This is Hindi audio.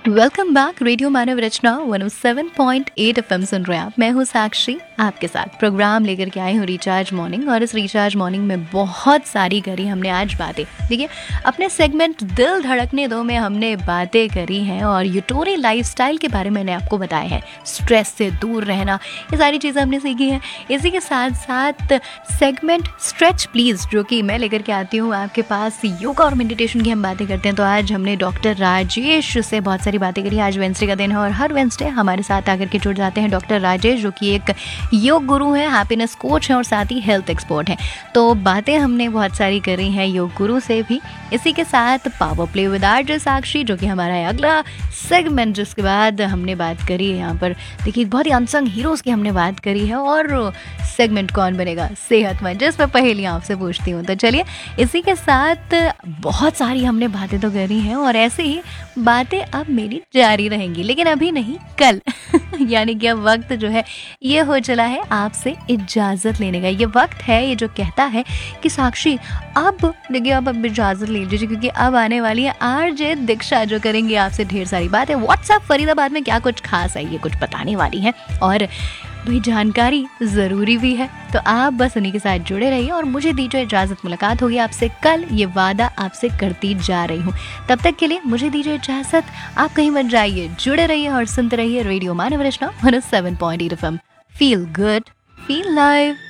Welcome back. रेडियो मानव रचना 107.8 एफएम सुन रहे हैं आप। मैं हूँ साक्षी, आपके साथ प्रोग्राम लेकर के आई हूँ रिचार्ज मॉर्निंग। और इस रिचार्ज मॉर्निंग में बहुत सारी करी हमने आज बातें। देखिए, अपने सेगमेंट दिल धड़कने दो में हमने बातें करी हैं और यूटोरी लाइफस्टाइल के बारे में मैंने आपको बताया है। स्ट्रेस से दूर रहना, ये सारी चीज़ें हमने सीखी हैं। इसी के साथ साथ सेगमेंट स्ट्रेच प्लीज़, जो कि मैं लेकर के आती हूँ आपके पास, योगा और मेडिटेशन की हम बातें करते हैं। तो आज हमने डॉक्टर राजेश से बहुत सारी बातें करी। आज वेंसडे का दिन है और हर वेंसडे हमारे साथ आकर के जुड़ जाते हैं डॉक्टर राजेश, जो कि एक योग गुरु हैं, हैप्पीनेस कोच हैं और साथ ही हेल्थ एक्सपर्ट हैं। तो बातें हमने बहुत सारी करी हैं योग गुरु से भी। इसी के साथ पावर प्ले विद आरजे साक्षी, जो कि हमारा है अगला सेगमेंट, जिसके बाद हमने बात करी है यहाँ पर, देखिए, बहुत ही अनसंग हीरोज़ की हमने बात करी है। और सेगमेंट कौन बनेगा सेहतमंद, जिसमें पहेलियाँ आपसे पूछती हूँ। तो चलिए, इसी के साथ बहुत सारी हमने बातें तो करी हैं और ऐसे ही बातें अब मेरी जारी रहेंगी, लेकिन अभी नहीं, कल यानी कि अब वक्त जो है ये हो चला है आपसे इजाज़त लेने का। ये वक्त है ये जो कहता है कि साक्षी अब देखिए, अब इजाज़त ले लीजिए, क्योंकि अब आने वाली है आरजे दीक्षा, जो करेंगी आपसे ढेर सारी बातें। व्हाट्सएप फरीदाबाद में क्या कुछ खास है ये कुछ बताने वाली है और भाई जानकारी ज़रूरी भी है। तो आप बस उन्हीं के साथ जुड़े रहिए और मुझे दीजिए इजाज़त। मुलाकात होगी आपसे कल, ये वादा आपसे करती जा रही हूँ। तब तक के लिए मुझे दीजिए इजाज़त। आप कहीं मत जाइए, जुड़े रहिए और सुनते रहिए रेडियो मानव रचना 107.8 FM. Feel good, feel live.